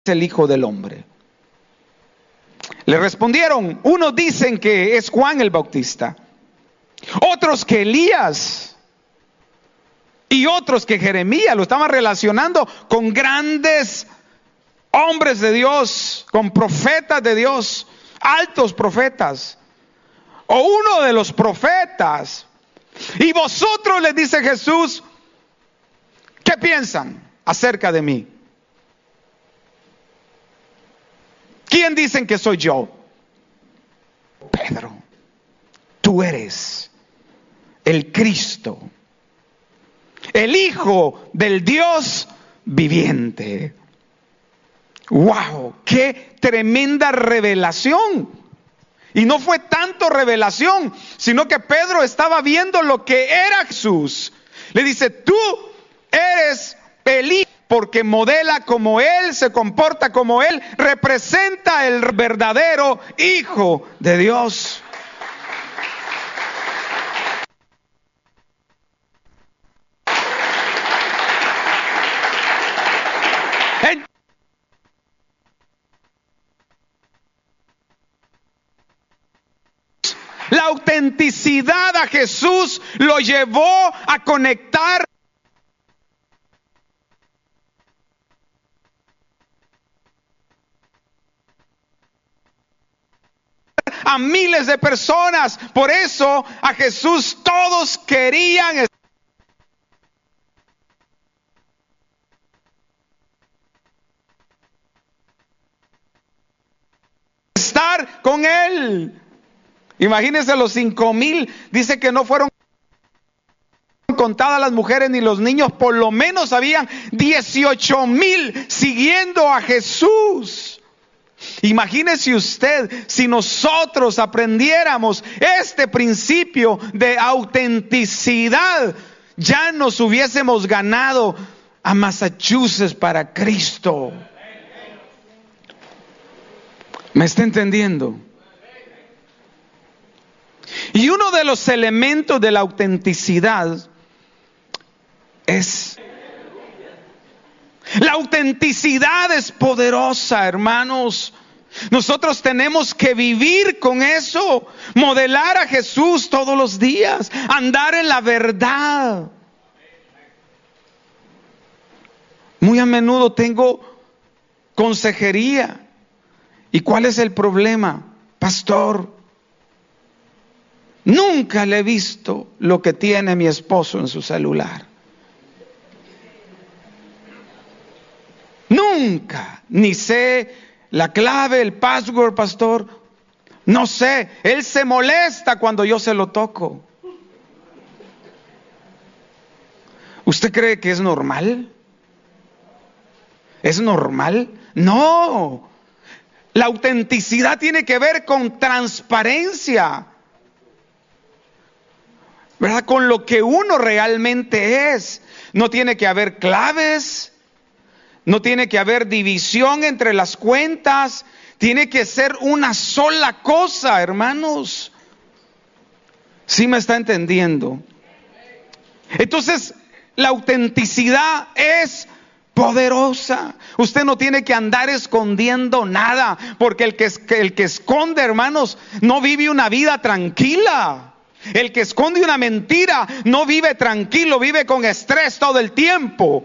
el Hijo del Hombre? Le respondieron, unos dicen que es Juan el Bautista, otros que Elías, y otros que Jeremías. Lo estaban relacionando con grandes hombres de Dios, con profetas de Dios, altos profetas, o uno de los profetas. Y vosotros, les dice Jesús, ¿qué piensan acerca de mí? ¿Quién dicen que soy yo? Pedro, tú eres el Cristo, el Hijo del Dios viviente. ¡Wow! ¡Qué tremenda revelación! Y no fue tanto revelación, sino que Pedro estaba viendo lo que era Jesús. Le dice, tú eres el Hijo, porque modela como Él, se comporta como Él, representa el verdadero Hijo de Dios. La autenticidad a Jesús lo llevó a conectar a miles de personas. Por eso a Jesús todos querían estar con Él. Imagínense los 5,000, dice que no fueron contadas las mujeres ni los niños, por lo menos habían 18,000 siguiendo a Jesús. Imagínese usted si nosotros aprendiéramos este principio de autenticidad, ya nos hubiésemos ganado a Massachusetts para Cristo. ¿Me está entendiendo? Y uno de los elementos de la autenticidad es... La autenticidad es poderosa, hermanos. Nosotros tenemos que vivir con eso, modelar a Jesús todos los días, andar en la verdad. Muy a menudo tengo consejería. ¿Y cuál es el problema? Pastor, nunca le he visto lo que tiene mi esposo en su celular. Nunca, ni sé la clave, el password, pastor. No sé, él se molesta cuando yo se lo toco. ¿Usted cree que es normal? ¿Es normal? No. La autenticidad tiene que ver con transparencia, ¿verdad? Con lo que uno realmente es. No tiene que haber claves. No tiene que haber división entre las cuentas. Tiene que ser una sola cosa, hermanos. ¿Sí me está entendiendo? Entonces, la autenticidad es poderosa. Usted no tiene que andar escondiendo nada, porque el que esconde, hermanos, no vive una vida tranquila. El que esconde una mentira no vive tranquilo, vive con estrés todo el tiempo.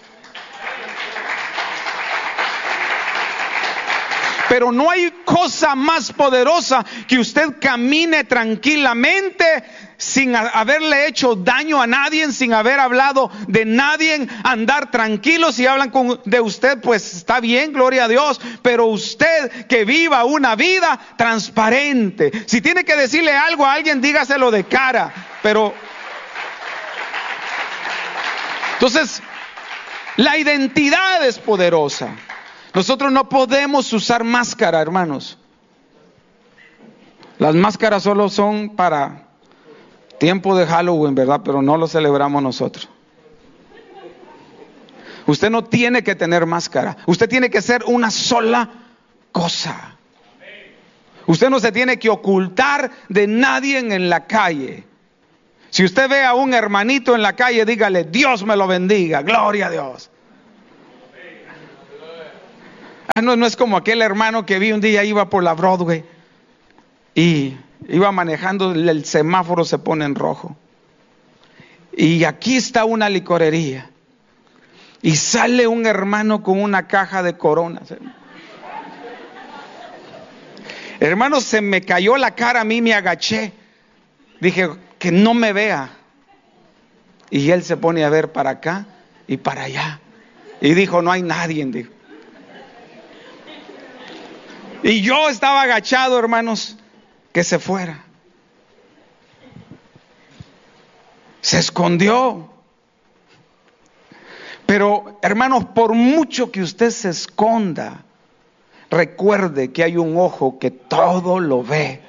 Pero no hay cosa más poderosa que usted camine tranquilamente sin haberle hecho daño a nadie, sin haber hablado de nadie, andar tranquilo. Si hablan de usted, pues está bien, gloria a Dios. Pero usted que viva una vida transparente. Si tiene que decirle algo a alguien, dígaselo de cara. Pero entonces, la identidad es poderosa. Nosotros no podemos usar máscara, hermanos. Las máscaras solo son para tiempo de Halloween, ¿verdad? Pero no lo celebramos nosotros. Usted no tiene que tener máscara. Usted tiene que ser una sola cosa. Usted no se tiene que ocultar de nadie en la calle. Si usted ve a un hermanito en la calle, dígale, Dios me lo bendiga, gloria a Dios. No es como aquel hermano que vi un día, iba por la Broadway y iba manejando, el semáforo se pone en rojo. Y aquí está una licorería. Y sale un hermano con una caja de Coronas. Hermano, se me cayó la cara, a mí me agaché. Dije, que no me vea. Y él se pone a ver para acá y para allá. Y dijo, no hay nadie, dijo. Y yo estaba agachado, hermanos, que se fuera. Se escondió. Pero, hermanos, por mucho que usted se esconda, recuerde que hay un ojo que todo lo ve.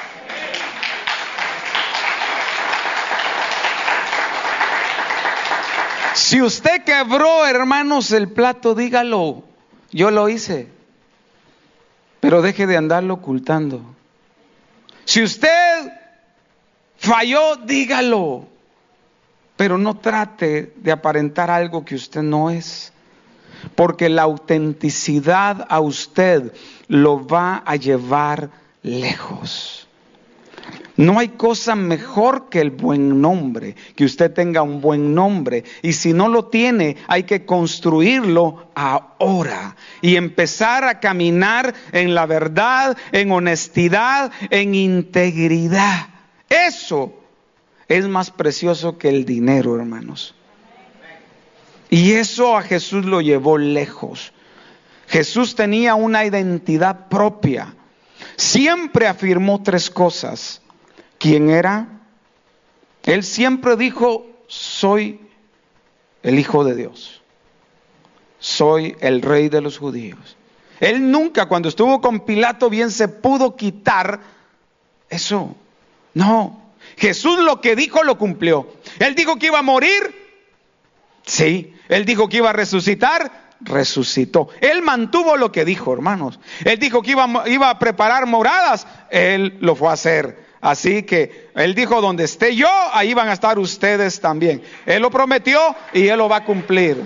Si usted quebró, hermanos, el plato, dígalo. Yo lo hice. Pero deje de andarlo ocultando. Si usted falló, dígalo. Pero no trate de aparentar algo que usted no es. Porque la autenticidad a usted lo va a llevar lejos. No hay cosa mejor que el buen nombre, que usted tenga un buen nombre. Y si no lo tiene, hay que construirlo ahora y empezar a caminar en la verdad, en honestidad, en integridad. Eso es más precioso que el dinero, hermanos. Y eso a Jesús lo llevó lejos. Jesús tenía una identidad propia. Siempre afirmó tres cosas. ¿Quién era? Él siempre dijo, soy el Hijo de Dios. Soy el Rey de los judíos. Él nunca, cuando estuvo con Pilato, bien se pudo quitar eso. No. Jesús lo que dijo lo cumplió. Él dijo que iba a morir. Sí. Él dijo que iba a resucitar. Resucitó. Él mantuvo lo que dijo, hermanos. Él dijo que iba a preparar moradas. Él lo fue a hacer. Así que Él dijo, donde esté yo, ahí van a estar ustedes también. Él lo prometió y Él lo va a cumplir.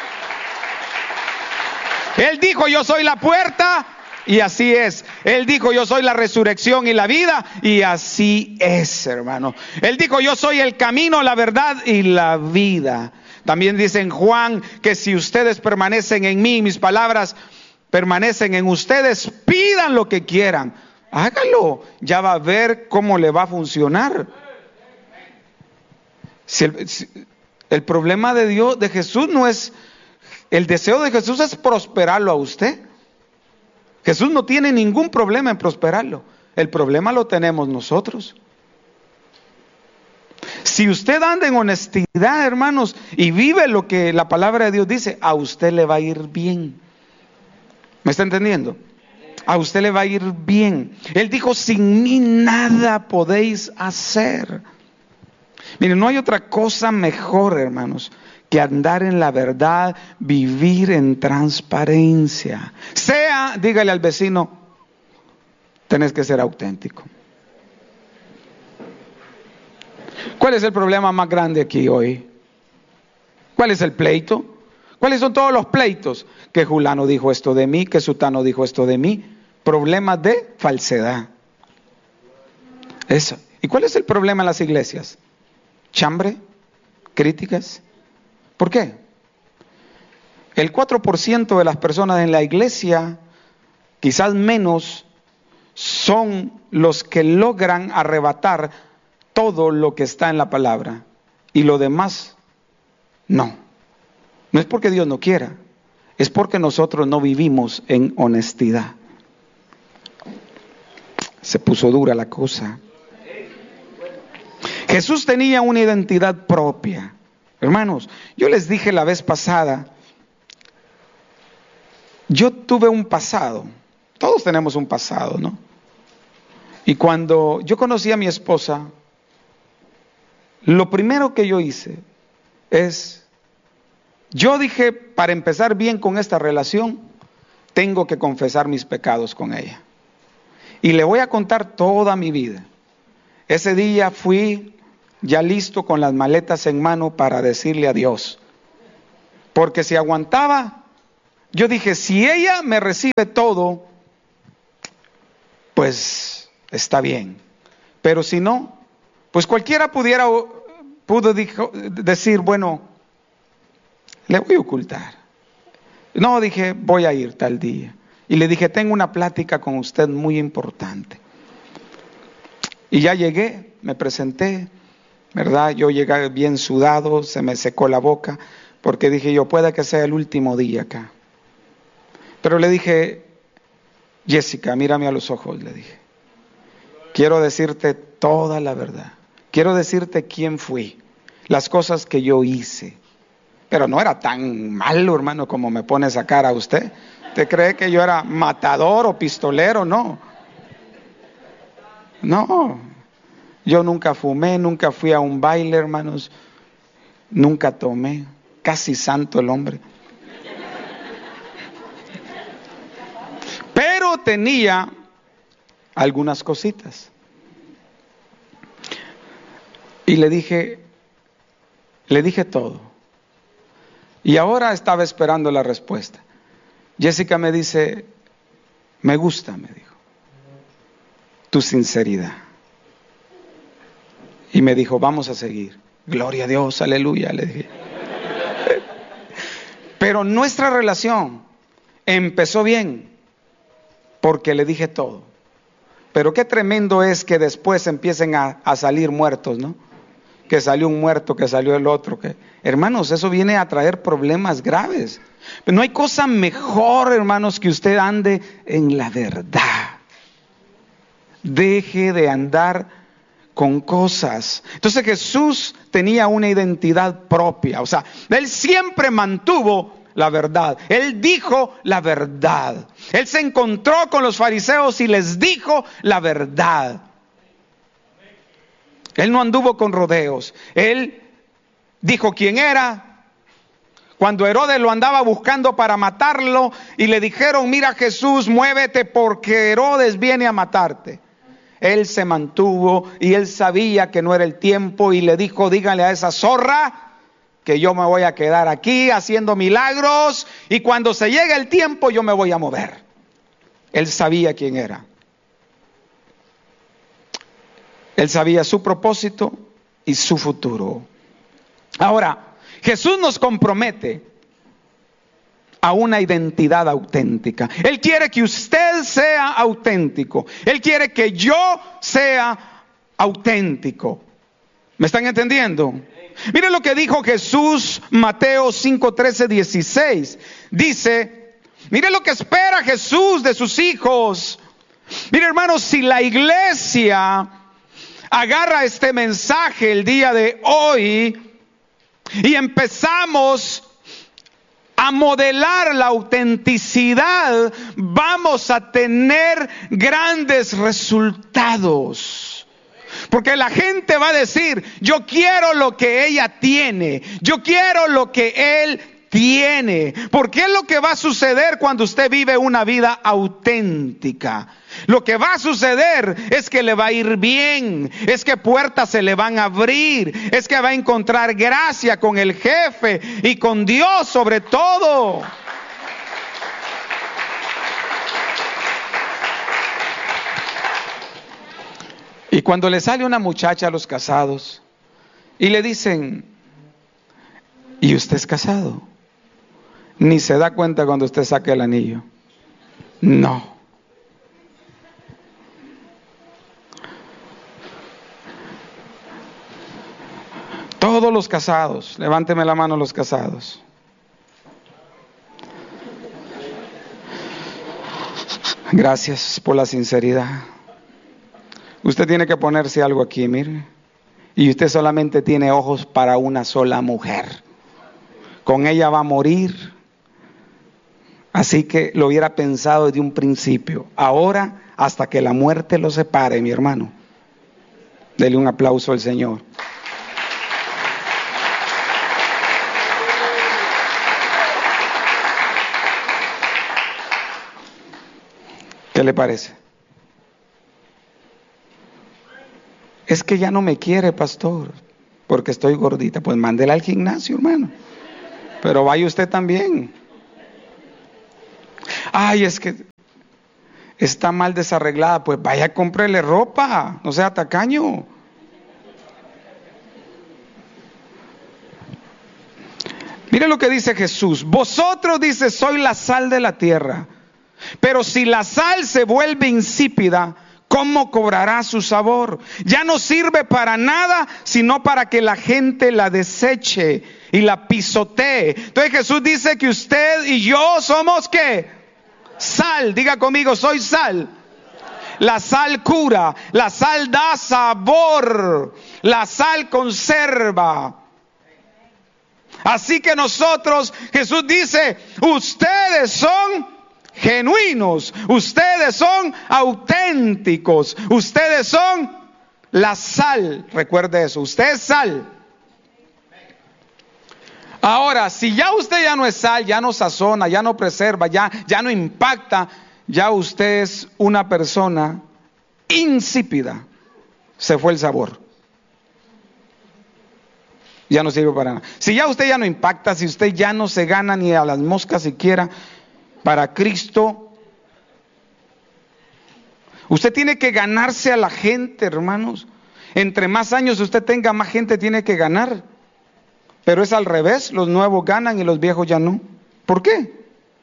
Él dijo, yo soy la puerta, y así es. Él dijo, yo soy la resurrección y la vida, y así es, hermano. Él dijo, yo soy el camino, la verdad y la vida. También dice en Juan que si ustedes permanecen en mí, mis palabras permanecen en ustedes, pidan lo que quieran. Hágalo, ya va a ver cómo le va a funcionar. El problema de Dios, de Jesús no es, el deseo de Jesús es prosperarlo a usted. Jesús no tiene ningún problema en prosperarlo. El problema lo tenemos nosotros. Si usted anda en honestidad, hermanos, y vive lo que la palabra de Dios dice, a usted le va a ir bien. ¿Me está entendiendo? A usted le va a ir bien. Él dijo, sin mí nada podéis hacer. Miren, no hay otra cosa mejor, hermanos, que andar en la verdad, vivir en transparencia. Dígale al vecino, tenés que ser auténtico. ¿Cuál es el problema más grande aquí hoy? ¿Cuál es el pleito? ¿Cuáles son todos los pleitos? Que Julano dijo esto de mí, que Sutano dijo esto de mí. Problemas de falsedad. Eso. ¿Y cuál es el problema en las iglesias? ¿Chambre? ¿Críticas? ¿Por qué? El 4% de las personas en la iglesia, quizás menos, son los que logran arrebatar todo lo que está en la palabra. Y lo demás, no. No es porque Dios no quiera, es porque nosotros no vivimos en honestidad. Se puso dura la cosa. Jesús tenía una identidad propia. Hermanos, yo les dije la vez pasada, yo tuve un pasado. Todos tenemos un pasado, ¿no? Y cuando yo conocí a mi esposa, lo primero que yo hice es, yo dije, para empezar bien con esta relación, tengo que confesar mis pecados con ella. Y le voy a contar toda mi vida. Ese día fui ya listo con las maletas en mano para decirle adiós. Porque si aguantaba, yo dije, si ella me recibe todo, pues está bien. Pero si no, pues cualquiera pudo decir, bueno, le voy a ocultar. No, dije, voy a ir tal día. Y le dije, tengo una plática con usted muy importante. Y ya llegué, me presenté, ¿verdad? Yo llegué bien sudado, se me secó la boca, porque dije yo, puede que sea el último día acá. Pero le dije, Jessica, mírame a los ojos, le dije. Quiero decirte toda la verdad. Quiero decirte quién fui, las cosas que yo hice. Pero no era tan malo, hermano, como me pone esa cara usted. ¿Usted cree que yo era matador o pistolero? No. No. Yo nunca fumé, nunca fui a un baile, hermanos. Nunca tomé. Casi santo el hombre. Pero tenía algunas cositas. Y le dije todo. Y ahora estaba esperando la respuesta. Jessica me dice, me gusta, me dijo, tu sinceridad. Y me dijo, vamos a seguir. Gloria a Dios, aleluya, le dije. Pero nuestra relación empezó bien, porque le dije todo. Pero qué tremendo es que después empiecen a salir muertos, ¿no? Que salió un muerto, que salió el otro. Hermanos, eso viene a traer problemas graves. Pero no hay cosa mejor, hermanos, que usted ande en la verdad. Deje de andar con cosas. Entonces Jesús tenía una identidad propia. O sea, Él siempre mantuvo la verdad. Él dijo la verdad. Él se encontró con los fariseos y les dijo la verdad. Él no anduvo con rodeos. Él dijo quién era. Cuando Herodes lo andaba buscando para matarlo y le dijeron, mira Jesús, muévete porque Herodes viene a matarte. Él se mantuvo y él sabía que no era el tiempo y le dijo, dígale a esa zorra que yo me voy a quedar aquí haciendo milagros y cuando se llegue el tiempo yo me voy a mover. Él sabía quién era. Él sabía su propósito y su futuro. Ahora, Jesús nos compromete a una identidad auténtica. Él quiere que usted sea auténtico. Él quiere que yo sea auténtico. ¿Me están entendiendo? Miren lo que dijo Jesús, Mateo 5, 13, 16. Dice, miren lo que espera Jesús de sus hijos. Miren, hermanos, si la iglesia agarra este mensaje el día de hoy y empezamos a modelar la autenticidad, vamos a tener grandes resultados. Porque la gente va a decir, yo quiero lo que ella tiene, yo quiero lo que él tiene. Porque es lo que va a suceder cuando usted vive una vida auténtica. Lo que va a suceder es que le va a ir bien, es que puertas se le van a abrir, es que va a encontrar gracia con el jefe y con Dios sobre todo. Y cuando le sale una muchacha a los casados y le dicen, ¿y usted es casado? Ni se da cuenta cuando usted saque el anillo. No. Todos los casados, levánteme la mano los casados. Gracias por la sinceridad. Usted tiene que ponerse algo aquí, mire. Y usted solamente tiene ojos para una sola mujer. Con ella va a morir. Así que lo hubiera pensado desde un principio. Ahora, hasta que la muerte lo separe, mi hermano. Dele un aplauso al Señor. ¿Qué le parece? Es que ya no me quiere, pastor, porque estoy gordita. Pues mándela al gimnasio, hermano. Pero vaya usted también. Ay, es que está mal desarreglada. Pues vaya a comprarle ropa, no sea tacaño. Mire lo que dice Jesús. Vosotros, dice, sois la sal de la tierra. Pero si la sal se vuelve insípida, ¿cómo cobrará su sabor? Ya no sirve para nada, sino para que la gente la deseche y la pisotee. Entonces Jesús dice que usted y yo somos ¿qué? Sal. Diga conmigo, soy sal. La sal cura, la sal da sabor, la sal conserva. Así que nosotros, Jesús dice, ustedes son genuinos, ustedes son auténticos, ustedes son la sal. Recuerde eso, usted es sal. Ahora, si ya usted ya no es sal, ya no sazona, ya no preserva, ya no impacta, ya usted es una persona insípida. Se fue el sabor. Ya no sirve para nada. Si ya usted ya no impacta, si usted ya no se gana ni a las moscas siquiera para Cristo, usted tiene que ganarse a la gente, hermanos. Entre más años usted tenga, más gente tiene que ganar. Pero es al revés, los nuevos ganan y los viejos ya no. ¿Por qué?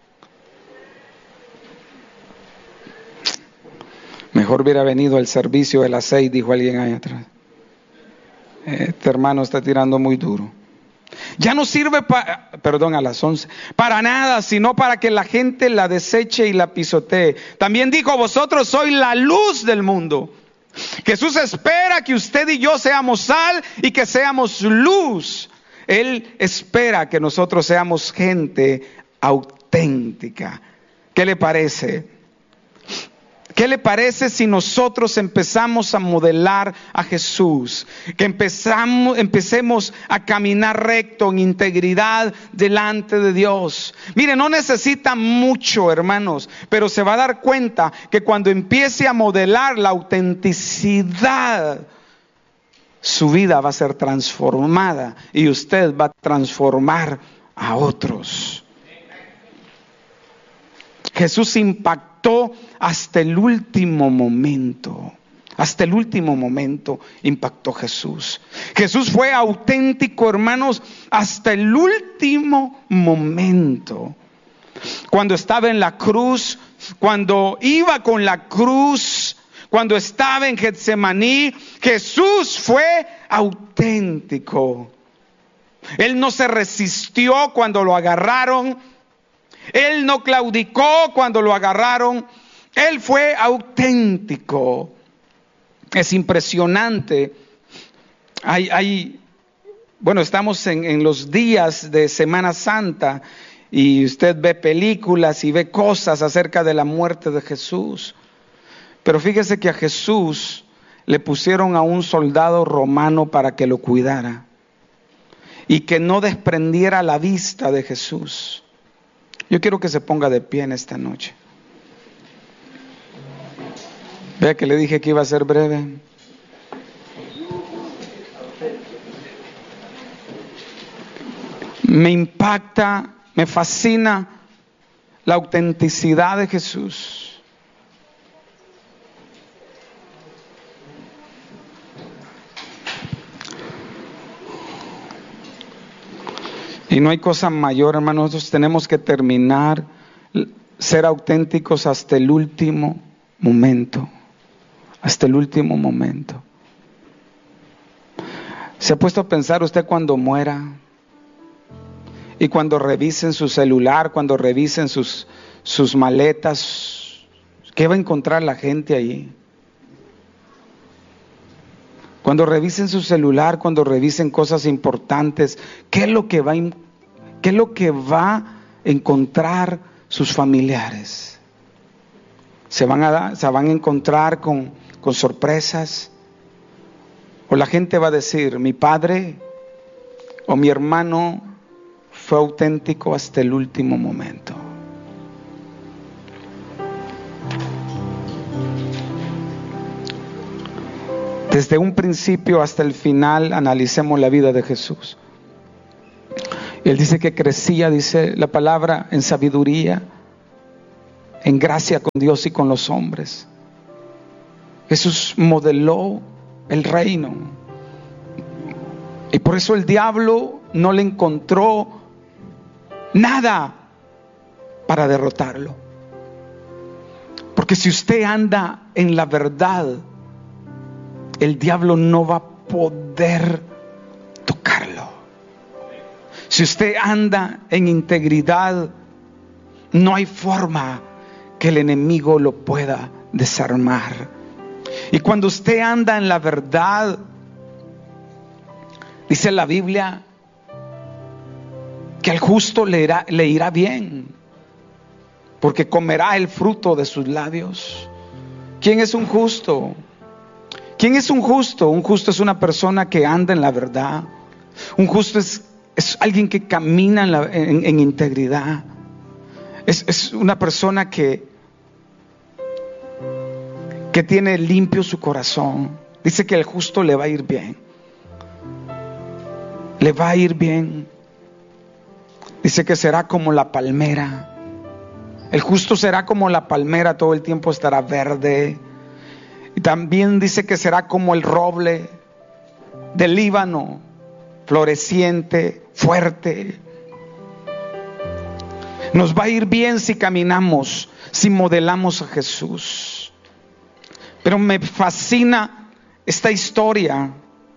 Mejor hubiera venido al servicio de las 6, dijo alguien ahí atrás. Este hermano está tirando muy duro. Ya no sirve a las 11, para nada, sino para que la gente la deseche y la pisotee. También dijo, vosotros sois la luz del mundo. Jesús espera que usted y yo seamos sal y que seamos luz. Él espera que nosotros seamos gente auténtica. ¿Qué le parece? ¿Qué le parece si nosotros empezamos a modelar a Jesús? Que empecemos a caminar recto en integridad delante de Dios. Mire, no necesita mucho, hermanos, pero se va a dar cuenta que cuando empiece a modelar la autenticidad, su vida va a ser transformada y usted va a transformar a otros. Jesús impactó hasta el último momento. Hasta el último momento impactó Jesús. Jesús fue auténtico, hermanos, hasta el último momento. Cuando estaba en la cruz, cuando iba con la cruz, cuando estaba en Getsemaní, Jesús fue auténtico. Él no se resistió cuando lo agarraron. Él no claudicó cuando lo agarraron. Él fue auténtico. Es impresionante. Estamos en los días de Semana Santa y usted ve películas y ve cosas acerca de la muerte de Jesús. Pero fíjese que a Jesús le pusieron a un soldado romano para que lo cuidara y que no desprendiera la vista de Jesús. Yo quiero que se ponga de pie en esta noche. Vea que le dije que iba a ser breve. Me impacta, me fascina la autenticidad de Jesús. Y no hay cosa mayor, hermanos. Nosotros tenemos que terminar, ser auténticos hasta el último momento. Hasta el último momento. ¿Se ha puesto a pensar usted cuando muera? Y cuando revisen su celular, cuando revisen sus maletas, ¿qué va a encontrar la gente allí? Cuando revisen su celular, cuando revisen cosas importantes, ¿qué es lo que va a encontrar sus familiares? ¿Se van a encontrar con sorpresas? ¿O la gente va a decir, mi padre o mi hermano fue auténtico hasta el último momento? Desde un principio hasta el final analicemos la vida de Jesús. Él dice que crecía, dice la palabra, en sabiduría, en gracia con Dios y con los hombres. Jesús modeló el reino. Y por eso el diablo no le encontró nada para derrotarlo. Porque si usted anda en la verdad, el diablo no va a poder tocarlo. Si usted anda en integridad, no hay forma que el enemigo lo pueda desarmar. Y cuando usted anda en la verdad, dice la Biblia que al justo le irá bien, porque comerá el fruto de sus labios. ¿Quién es un justo? ¿Quién es un justo? Un justo es una persona que anda en la verdad. Un justo es alguien que camina en integridad. Es una persona que tiene limpio su corazón. Dice que al justo le va a ir bien. Le va a ir bien. Dice que será como la palmera. El justo será como la palmera, todo el tiempo estará verde. Y también dice que será como el roble del Líbano, floreciente, fuerte. Nos va a ir bien si caminamos, si modelamos a Jesús. Pero me fascina esta historia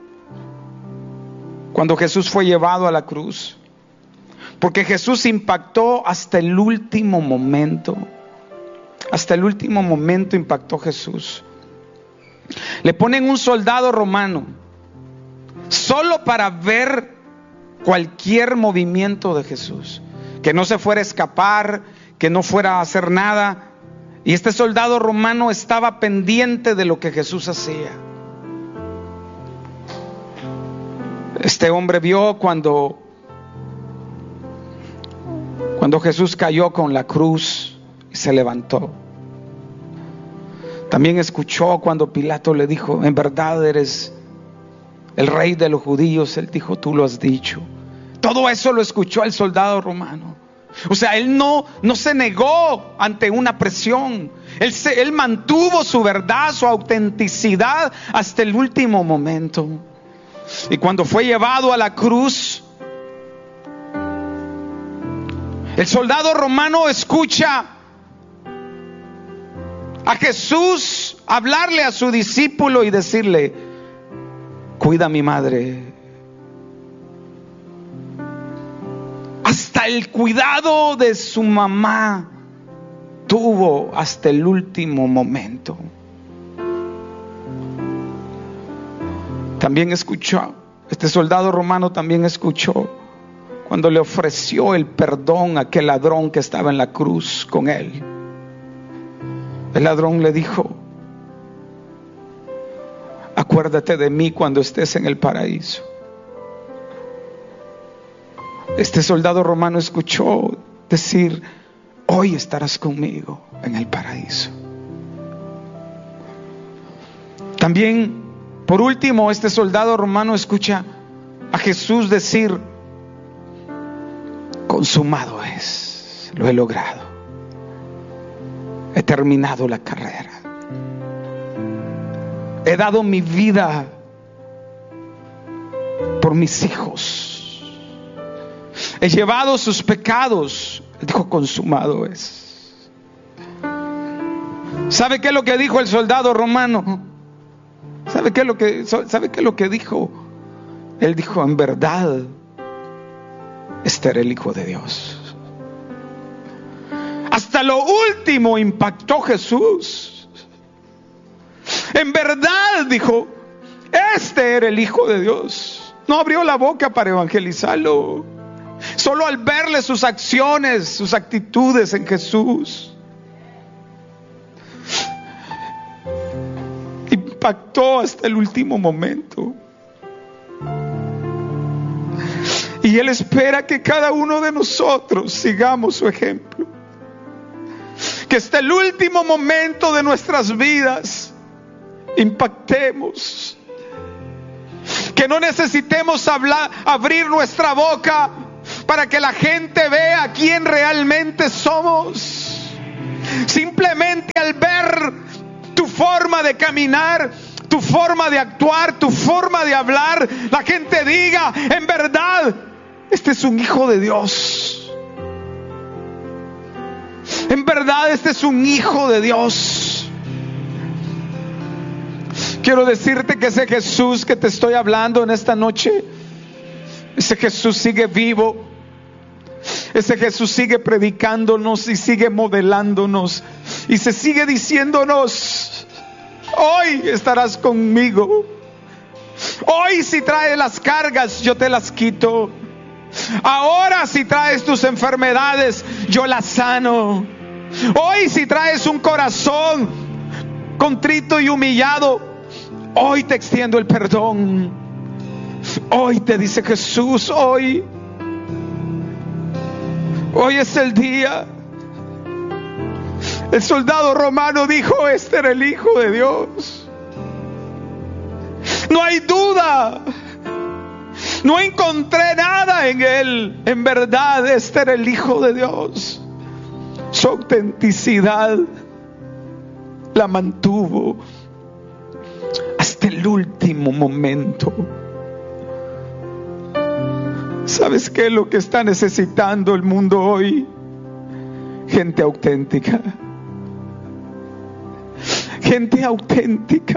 cuando Jesús fue llevado a la cruz, porque Jesús impactó hasta el último momento. Hasta el último momento impactó Jesús. Le ponen un soldado romano solo para ver cualquier movimiento de Jesús, que no se fuera a escapar, que no fuera a hacer nada. Y este soldado romano estaba pendiente de lo que Jesús hacía. Este hombre vio cuando Jesús cayó con la cruz y se levantó. También escuchó cuando Pilato le dijo: en verdad eres el rey de los judíos. Él dijo: tú lo has dicho. Todo eso lo escuchó el soldado romano. O sea, él no se negó ante una presión. Él mantuvo su verdad, su autenticidad hasta el último momento. Y cuando fue llevado a la cruz, el soldado romano escucha a Jesús hablarle a su discípulo y decirle: cuida a mi madre. Hasta el cuidado de su mamá tuvo hasta el último momento. También escuchó, este soldado romano también escuchó cuando le ofreció el perdón a aquel ladrón que estaba en la cruz con él. El ladrón le dijo: acuérdate de mí cuando estés en el paraíso. Este soldado romano escuchó decir: hoy estarás conmigo en el paraíso. También, por último, este soldado romano escucha a Jesús decir: consumado es, lo he logrado, he terminado la carrera, he dado mi vida por mis hijos, he llevado sus pecados. Dijo: consumado es. ¿Sabe qué es lo que dijo el soldado romano? ¿Sabe qué es lo que dijo? Él dijo: en verdad, este era el Hijo de Dios. Hasta lo último impactó Jesús. En verdad, dijo, este era el Hijo de Dios. No abrió la boca para evangelizarlo. Solo al verle sus acciones, sus actitudes en Jesús, impactó hasta el último momento. Y Él espera que cada uno de nosotros sigamos su ejemplo. Que hasta el último momento de nuestras vidas impactemos. Que no necesitemos abrir nuestra boca para que la gente vea quién realmente somos. Simplemente al ver tu forma de caminar, tu forma de actuar, tu forma de hablar, la gente diga, en verdad, este es un hijo de Dios. En verdad, este es un hijo de Dios. Quiero decirte que ese Jesús que te estoy hablando en esta noche, ese Jesús sigue vivo. Ese Jesús sigue predicándonos y sigue modelándonos y se sigue diciéndonos: hoy estarás conmigo. Hoy si traes las cargas, yo te las quito. Ahora si traes tus enfermedades, yo las sano. Hoy si traes un corazón contrito y humillado, hoy te extiendo el perdón. Hoy te dice Jesús, hoy es el día. El soldado romano dijo: este era el Hijo de Dios. No hay duda. No encontré nada en él. En verdad, este era el Hijo de Dios. Su autenticidad la mantuvo hasta el último momento. ¿Sabes qué es lo que está necesitando el mundo hoy? Gente auténtica. Gente auténtica.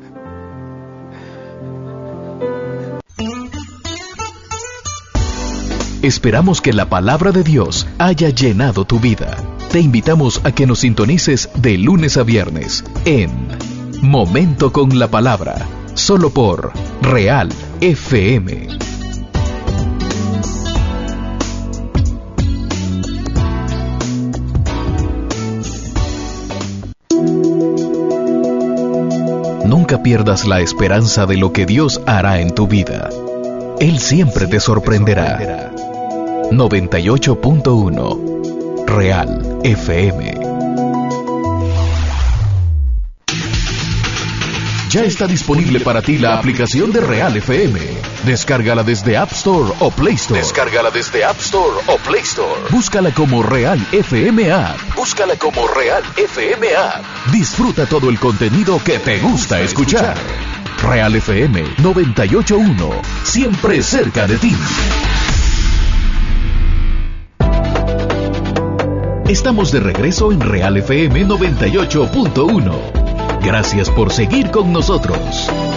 Esperamos que la palabra de Dios haya llenado tu vida. Te invitamos a que nos sintonices de lunes a viernes en Momento con la Palabra, solo por Real FM. Nunca pierdas la esperanza de lo que Dios hará en tu vida. Él siempre te sorprenderá. 98.1 Real FM. Ya está disponible para ti la aplicación de Real FM. Descárgala desde App Store o Play Store. Búscala como Real FM App. Disfruta todo el contenido que te gusta escuchar. Real FM 98.1, siempre cerca de ti. Estamos de regreso en Real FM 98.1. Gracias por seguir con nosotros.